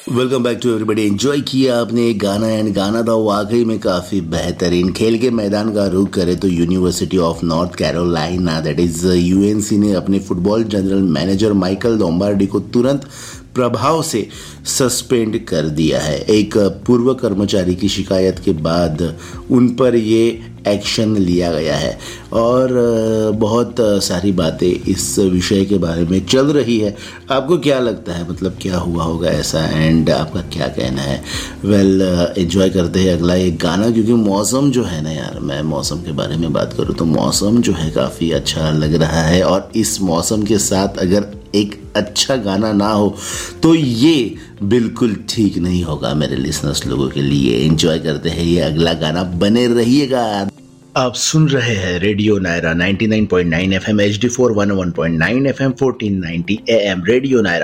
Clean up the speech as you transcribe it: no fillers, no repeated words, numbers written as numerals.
Welcome back to everybody. Enjoy किया आपने एक गाना एंड गाना था वाकई में काफ़ी बेहतरीन। खेल के मैदान का रुख करें तो university of north Carolina that is UNC ने अपने football general manager Michael Lombardy को तुरंत प्रभाव से सस्पेंड कर दिया है। एक पूर्व कर्मचारी की शिकायत के बाद उन पर ये एक्शन लिया गया है और बहुत सारी बातें इस विषय के बारे में चल रही है। आपको क्या लगता है, मतलब क्या हुआ होगा ऐसा एंड आपका क्या कहना है? वेल एंजॉय करते हैं अगला एक गाना, क्योंकि मौसम जो है ना यार, मैं मौसम के बारे में बात करूँ तो मौसम जो है काफ़ी अच्छा लग रहा है और इस मौसम के साथ अगर एक अच्छा गाना ना हो तो ये बिल्कुल ठीक नहीं होगा मेरे लिसनर्स लोगों के लिए। एंजॉय करते हैं ये अगला गाना, बने रहिएगा। आप सुन रहे हैं radio Naira 99.9 FM HD4 101.9 FM 1490 AM radio Naira.